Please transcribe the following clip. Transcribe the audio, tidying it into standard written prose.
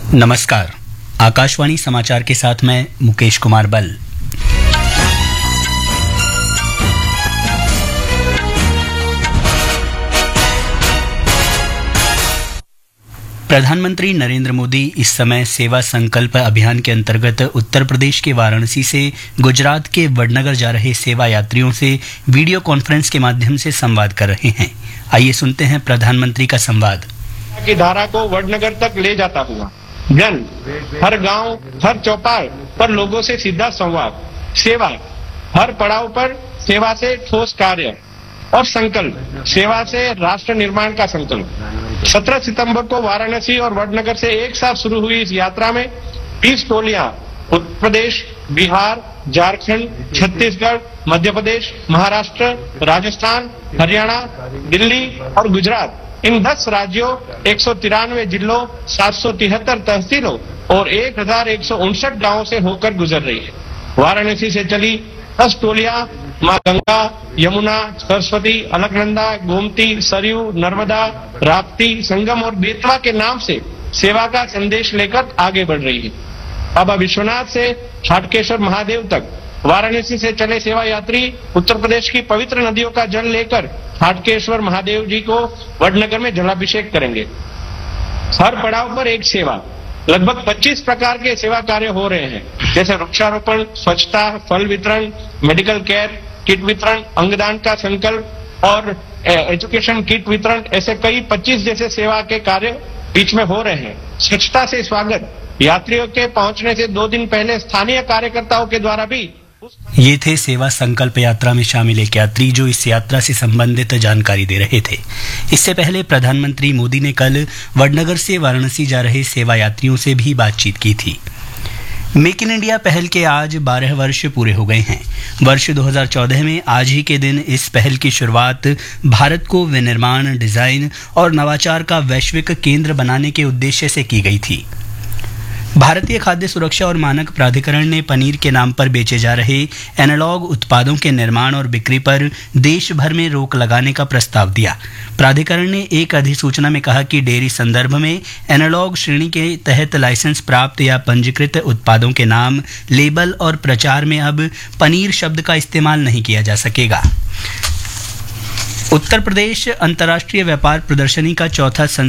नमस्कार। आकाशवाणी समाचार के साथ मैं मुकेश कुमार बल। प्रधानमंत्री नरेंद्र मोदी इस समय सेवा संकल्प अभियान के अंतर्गत उत्तर प्रदेश के वाराणसी से गुजरात के वडनगर जा रहे सेवा यात्रियों से वीडियो कॉन्फ्रेंस के माध्यम से संवाद कर रहे हैं। आइए सुनते हैं प्रधानमंत्री का संवाद। की धारा को वडनगर तक ले जाता हुआ जन हर गांव, हर चौपाल पर लोगों से सीधा संवाद, सेवा हर पड़ाव पर, सेवा से ठोस कार्य और संकल्प, सेवा से राष्ट्र निर्माण का संकल्प। 17 सितंबर को वाराणसी और वडनगर से एक साथ शुरू हुई इस यात्रा में 20 टोलियां उत्तर प्रदेश, बिहार, झारखंड, छत्तीसगढ़, मध्य प्रदेश, महाराष्ट्र, राजस्थान, हरियाणा, दिल्ली और गुजरात, इन 10 राज्यों, 193 जिलों, 773 तहसीलों और 1159 गांवों से होकर गुजर रही है। वाराणसी से चली 10 टोलियां मां गंगा, यमुना, सरस्वती, अलकनंदा, गोमती, सरयू, नर्मदा, राप्ती, संगम और बेतवा के नाम से सेवा का संदेश लेकर आगे बढ़ रही है। बाबा विश्वनाथ से हाटकेश्वर महादेव तक वाराणसी से चले सेवा यात्री उत्तर प्रदेश की पवित्र नदियों का जल लेकर हाटकेश्वर महादेव जी को वडनगर में जलाभिषेक करेंगे। हर पड़ाव पर एक सेवा, लगभग 25 प्रकार के सेवा कार्य हो रहे हैं, जैसे वृक्षारोपण, स्वच्छता, फल वितरण, मेडिकल केयर किट वितरण, अंगदान का संकल्प और एजुकेशन किट वितरण, ऐसे कई 25 जैसे सेवा के कार्य बीच में हो रहे हैं। स्वच्छता से स्वागत, यात्रियों के पहुंचने से 2 दिन पहले स्थानीय कार्यकर्ताओं के द्वारा भी। ये थे सेवा संकल्प यात्रा में शामिल एक यात्री जो इस यात्रा से संबंधित जानकारी दे रहे थे। इससे पहले प्रधानमंत्री मोदी ने कल वडनगर से वाराणसी जा रहे सेवा यात्रियों से भी बातचीत की थी। मेक इन इंडिया पहल के आज 12 वर्ष पूरे हो गए हैं। वर्ष 2014 में आज ही के दिन इस पहल की शुरुआत भारत को विनिर्माण, डिजाइन और नवाचार का वैश्विक केंद्र बनाने के उद्देश्य से की गई थी। भारतीय खाद्य सुरक्षा और मानक प्राधिकरण ने पनीर के नाम पर बेचे जा रहे एनालॉग उत्पादों के निर्माण और बिक्री पर देश भर में रोक लगाने का प्रस्ताव दिया। प्राधिकरण ने एक अधिसूचना में कहा कि डेयरी संदर्भ में एनालॉग श्रेणी के तहत लाइसेंस प्राप्त या पंजीकृत उत्पादों के नाम, लेबल और प्रचार में अब पनीर शब्द का इस्तेमाल नहीं किया जा सकेगा। उत्तर प्रदेश अंतर्राष्ट्रीय व्यापार प्रदर्शनी का चौथा